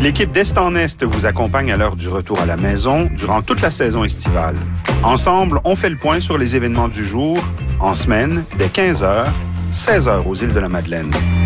L'équipe d'Est en Est vous accompagne à l'heure du retour à la maison durant toute la saison estivale. Ensemble, on fait le point sur les événements du jour, en semaine, dès 15h, 16h aux îles de la Madeleine.